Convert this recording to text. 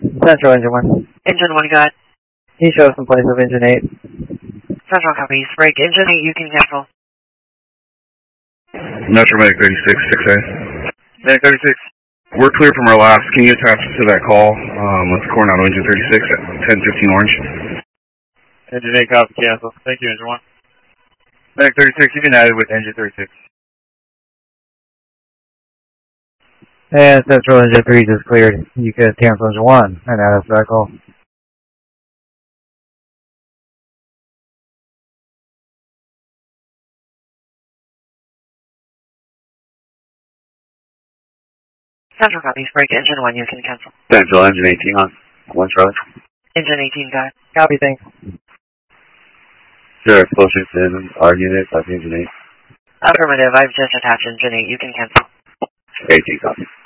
Central Engine 1. Engine 1 got. He shows in place of Engine 8. Central copies. Break Engine 8, you can cancel. Metro Medic 36, 6A. Medic 36. We're clear from our last. Can you attach to that call with Coronado Engine 36 at 1015 Orange? Engine 8 copy, cancel. Thank you, Engine 1. Medic 36, you've been added with Engine 36. And Central Engine 3 just cleared. You could cancel Engine 1 and add us to that call. Central copies. Break Engine 1, you can cancel. Central Engine 18 on 1 Charlie. Engine 18 got. Copy, thanks. Sure, explosions in our unit, copy Engine 8. Affirmative, I've just attached Engine 8, you can cancel. 18 copy.